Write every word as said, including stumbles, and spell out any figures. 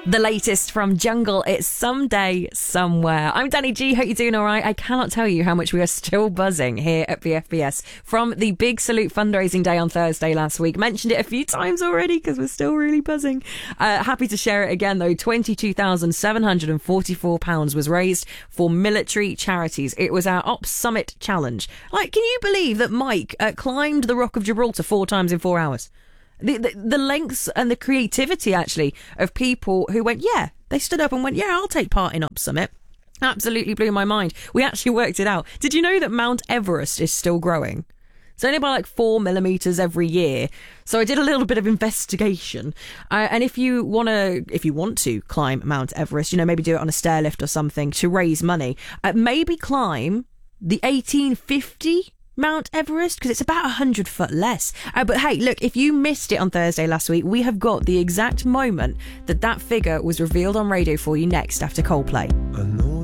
The latest from Jungle, it's Someday, Somewhere. I'm Danny G, hope you're doing all right. I cannot tell you how much we are still buzzing here at B F B S from the Big Salute fundraising day on Thursday last week. Mentioned it a few times already because we're still really buzzing. Uh, happy to share it again though. twenty-two thousand seven hundred forty-four pounds was raised for military charities. It was our Ops Summit Challenge. Like, can you believe that Mike uh, climbed the Rock of Gibraltar four times in four hours? The, the the lengths and the creativity, actually, of people who went, yeah, they stood up and went, yeah, I'll take part in Up Summit. Absolutely blew my mind. We actually worked it out. Did you know that Mount Everest is still growing? It's only by like four millimetres every year. So I did a little bit of investigation. Uh, and if you want to, if you want to climb Mount Everest, you know, maybe do it on a stair lift or something to raise money, uh, maybe climb the eighteen fifty Mount Everest, because it's about one hundred foot less. Uh, but hey, look, if you missed it on Thursday last week, we have got the exact moment that that figure was revealed on radio for you next after Coldplay. I know